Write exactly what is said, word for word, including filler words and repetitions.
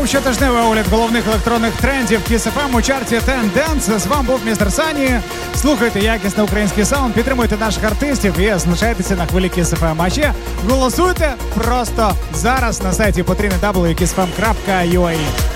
був щотижневий огляд головних електронних трендів Kiss еф ем у чарті Tendance. З вами був містер Сані. Слухайте якісний український саунд, підтримуйте наших артистів і залишайтеся на хвилі Kiss еф ем. А ще голосуйте просто зараз на сайті потрійний дабл ю крапка kiss еф ем крапка ю а.